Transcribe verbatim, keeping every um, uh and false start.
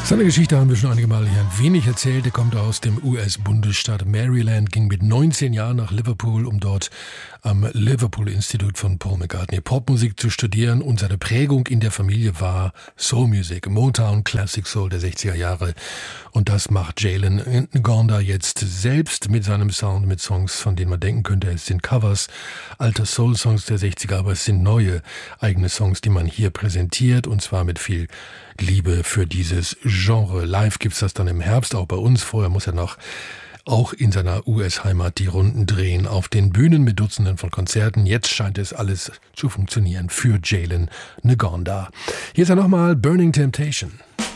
Seine Geschichte haben wir schon einige Mal hier ein wenig erzählt. Er kommt aus dem U S-Bundesstaat Maryland, ging mit neunzehn Jahren nach Liverpool, um dort am Liverpool Institute von Paul McCartney Popmusik zu studieren. Und seine Prägung in der Familie war Soul-Music, Motown, Classic Soul der sechziger Jahre. Und das macht Jalen Ngonda jetzt selbst mit seinem Sound, mit Songs, von denen man denken könnte, es sind Covers alter Soul-Songs der sechziger, aber es sind neue eigene Songs, die man hier präsentiert, und zwar mit viel Liebe für dieses Genre. Live gibt's das dann im Herbst, auch bei uns. Vorher muss er noch auch in seiner U S-Heimat die Runden drehen, auf den Bühnen mit Dutzenden von Konzerten. Jetzt scheint es alles zu funktionieren für Jalen Ngonda. Hier ist er nochmal, Burning Temptation.